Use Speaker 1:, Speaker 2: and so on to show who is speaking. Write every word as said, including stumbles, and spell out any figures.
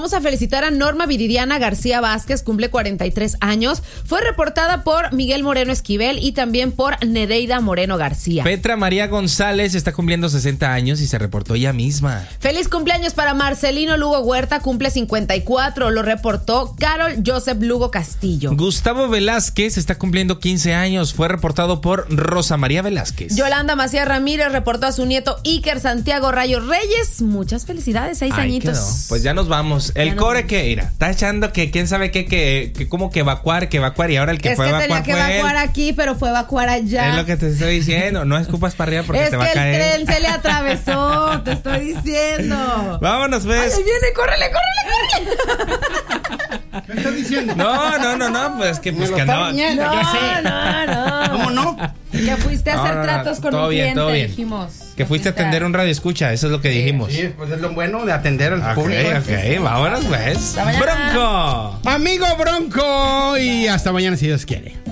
Speaker 1: vamos a felicitar a Norma Viridiana García Vázquez, cumple cuarenta y tres años. Fue reportada por Miguel Moreno Esquivel y también por Nereida Moreno García.
Speaker 2: Petra María González está cumpliendo sesenta años y se reportó ella misma.
Speaker 1: Feliz cumpleaños para Marcelino Lugo Huerta, cumple cincuenta y cuatro. Lo reportó Carol Joseph Lugo Castillo.
Speaker 2: Gustavo Velázquez está cumpliendo quince años. Fue reportado por Rosa María Velázquez.
Speaker 1: Yolanda Macías Ramírez reportó a su nieto Iker Santiago Rayo Reyes. Muchas felicidades, seis
Speaker 2: Ay,
Speaker 1: añitos.
Speaker 2: quedó. Pues ya nos vamos. El core que, mira, está echando que quién sabe qué, que, que como que evacuar, que evacuar. Y ahora el que
Speaker 1: es
Speaker 2: fue
Speaker 1: que
Speaker 2: a evacuar
Speaker 1: tenía que
Speaker 2: fue
Speaker 1: evacuar
Speaker 2: él.
Speaker 1: aquí, pero fue a evacuar allá.
Speaker 2: Es lo que te estoy diciendo. No escupas para arriba porque
Speaker 1: es
Speaker 2: te va a
Speaker 1: que
Speaker 2: caer.
Speaker 1: el tren se le atravesó, te estoy diciendo.
Speaker 2: Vámonos, pues.
Speaker 1: Ay, viene, córrele, córrele, córrele.
Speaker 3: ¿Qué estás diciendo?
Speaker 2: No, no, no, no, pues que pues
Speaker 3: Me lo
Speaker 2: que
Speaker 3: está
Speaker 2: andaba.
Speaker 3: riñendo,
Speaker 1: No,
Speaker 3: yo sé.
Speaker 1: no, no.
Speaker 3: ¿Cómo no?
Speaker 1: Que fuiste a
Speaker 2: No,
Speaker 1: hacer
Speaker 2: no, no,
Speaker 1: tratos con
Speaker 2: todo
Speaker 1: un
Speaker 2: bien,
Speaker 1: cliente,
Speaker 2: todo bien.
Speaker 1: dijimos.
Speaker 2: Que fuiste a atender un radio escucha, eso es lo que dijimos.
Speaker 3: Sí, pues es lo bueno de atender al
Speaker 2: Ok,
Speaker 3: público.
Speaker 2: ok, vámonos pues.
Speaker 1: Hasta mañana.
Speaker 2: Bronco.
Speaker 3: Amigo Bronco, y hasta mañana si Dios quiere.